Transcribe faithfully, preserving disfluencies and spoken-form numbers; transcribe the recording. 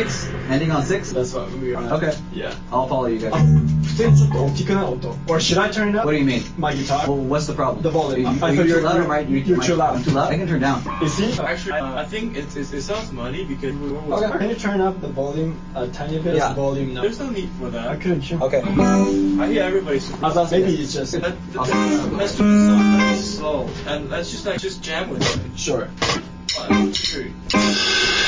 six. Ending on six? That's what we are. Okay. Yeah. I'll follow you guys. 普通にちょっと大きくない音 Or should I turn it up? What do you mean? My guitar. Well, what's the problem? The volume. You, I are thought you you're- too loud or you're- right? You, you're my- too loud. I'm too loud? I can turn down. Is he? Actually, uh, I think it, it, it sounds money because we were Okay. Can you turn up the volume a tiny bit? Yeah. The volume now. There's no need for that. I couldn't tune. Okay. I hear everybody super. I thought maybe it's just Let, let, let's do this song nice, slow, and let's just like just jam with it. sure. One, two.